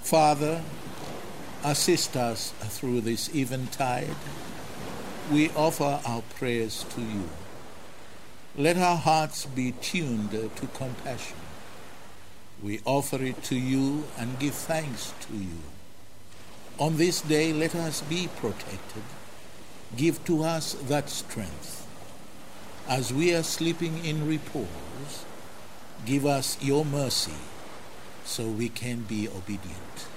Father, assist us through this eventide. We offer our prayers to you. Let our hearts be tuned to compassion. We offer it to you and give thanks to you. On this day, let us be protected. Give to us that strength. As we are sleeping in repose, give us your mercy so we can be obedient.